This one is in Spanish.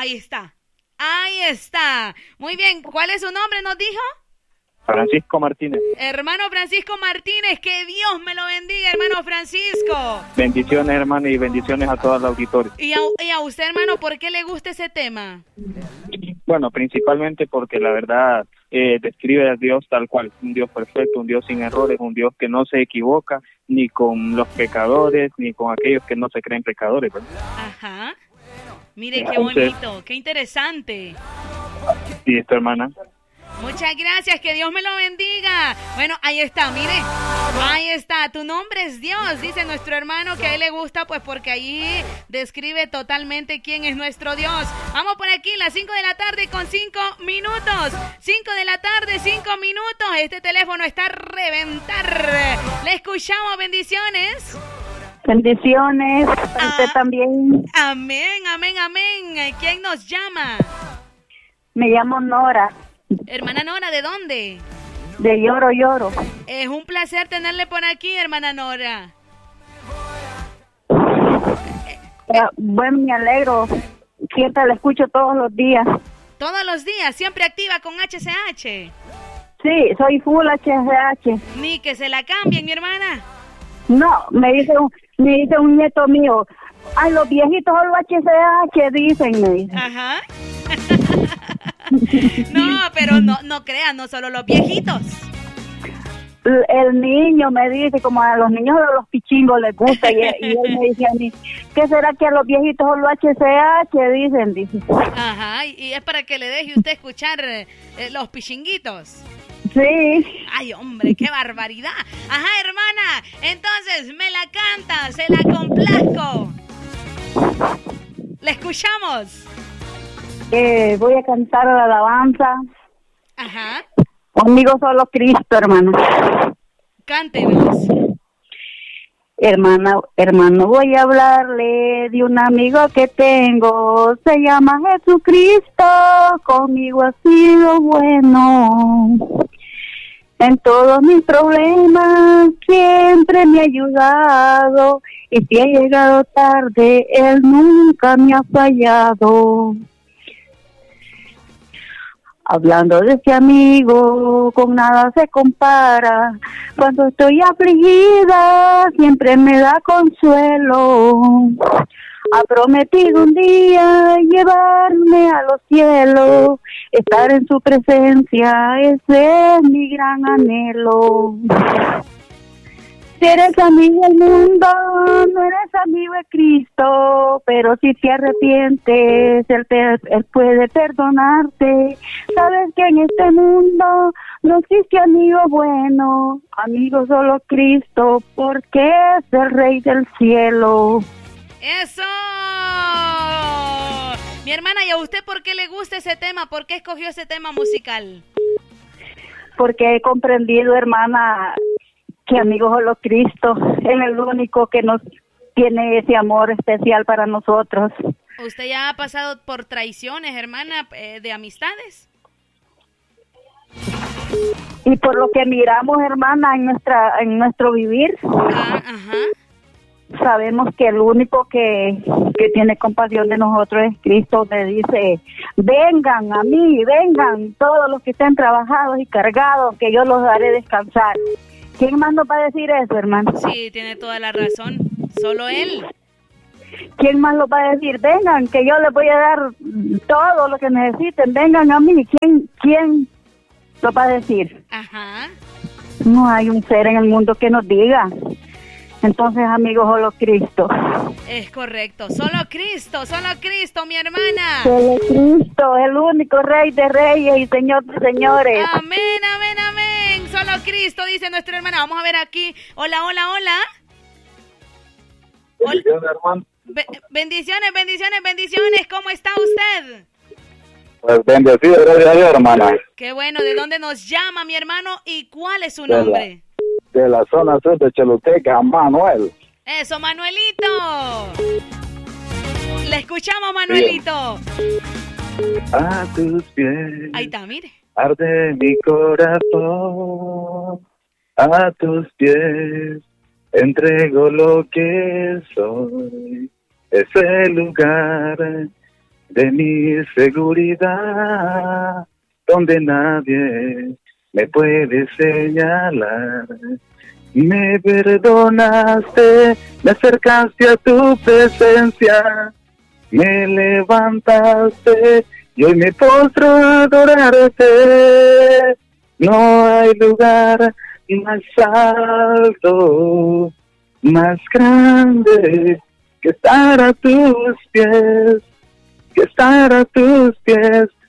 Ahí está. Ahí está. Muy bien. ¿Cuál es su nombre, nos dijo? Francisco Martínez. Hermano Francisco Martínez, que Dios me lo bendiga, hermano Francisco. Bendiciones, hermano, y bendiciones a todos los auditores. Y a usted, hermano, ¿por qué le gusta ese tema? Bueno, principalmente porque la verdad describe a Dios tal cual, un Dios perfecto, un Dios sin errores, un Dios que no se equivoca ni con los pecadores, ni con aquellos que no se creen pecadores, ¿verdad? Ajá. Mire, qué bonito, qué interesante. Y esto, hermana. Muchas gracias, que Dios me lo bendiga. Bueno, ahí está, mire, ahí está, tu nombre es Dios, dice nuestro hermano, que a él le gusta, pues porque ahí describe totalmente quién es nuestro Dios. Vamos por aquí, las 5 de la tarde con 5 minutos, 5 de la tarde, 5 minutos, este teléfono está a reventar. Le escuchamos, bendiciones. Bendiciones, para usted también. Amén, amén, amén. ¿Quién nos llama? Me llamo Nora. Hermana Nora, ¿de dónde? De Lloro. Es un placer tenerle por aquí, hermana Nora. Bueno, me alegro. Siempre la escucho todos los días. Todos los días, siempre activa con HCH. Sí, soy full HCH. Ni que se la cambien, mi hermana. No, me dice un nieto mío. Ay, los viejitos solo HCH dicen, me dice. Ajá. No, pero no crean, no solo los viejitos. El niño me dice, como a los niños de los pichingos les gusta, y él me dice a mí, ¿qué será que a los viejitos solo HCH dicen? Dice. Ajá, y es para que le deje usted escuchar los pichinguitos. Sí. Ay, hombre, qué barbaridad. Ajá, hermana, entonces me la canta, se la complazco. ¿La escuchamos? Voy a cantar la alabanza. Ajá. Conmigo solo Cristo, hermano. Cántenos. Hermano, voy a hablarle de un amigo que tengo. Se llama Jesucristo. Conmigo ha sido bueno. En todos mis problemas siempre me ha ayudado. Y si he llegado tarde, Él nunca me ha fallado. Hablando de ese amigo, con nada se compara. Cuando estoy afligida, siempre me da consuelo. Ha prometido un día llevarme a los cielos. Estar en su presencia, ese es mi gran anhelo. Si eres amigo del mundo, no eres amigo de Cristo, pero si te arrepientes, Él puede perdonarte. Sabes que en este mundo no existe amigo bueno, amigo solo Cristo, porque es el Rey del cielo. ¡Eso! Mi hermana, ¿y a usted por qué le gusta ese tema? ¿Por qué escogió ese tema musical? Porque he comprendido, hermana, que amigo solo Cristo es el único que nos tiene ese amor especial para nosotros. ¿Usted ya ha pasado por traiciones, hermana, de amistades? Y por lo que miramos, hermana, en nuestro vivir, sabemos que el único que tiene compasión de nosotros es Cristo. Le dice, vengan a mí, vengan todos los que estén trabajados y cargados, que yo los haré descansar. ¿Quién más nos va a decir eso, hermano? Sí, tiene toda la razón. Solo Él. ¿Quién más lo va a decir? Vengan, que yo les voy a dar todo lo que necesiten. Vengan a mí. ¿Quién lo va a decir? Ajá. No hay un ser en el mundo que nos diga. Entonces, amigos, solo Cristo. Es correcto. Solo Cristo, mi hermana. Solo Cristo, el único Rey de reyes y Señor de señores. Amén, amén, amén. Solo Cristo, dice nuestra hermana. Vamos a ver aquí. Hola. Bendiciones, hermano. Bendiciones. ¿Cómo está usted? Pues bendecido, gracias a Dios, hermana. Qué bueno. ¿De dónde nos llama, mi hermano? ¿Y cuál es su nombre? De la zona sur de Choluteca, Manuel. Eso, Manuelito. Le escuchamos, Manuelito. A tus pies. Ahí está, mire. Arde mi corazón. A tus pies entrego lo que soy. Ese lugar de mi seguridad, donde nadie me puede señalar. Me perdonaste, me acercaste a tu presencia, me levantaste y hoy me postro a adorarte. No hay lugar más alto, más grande que estar a tus pies, que estar a tus pies,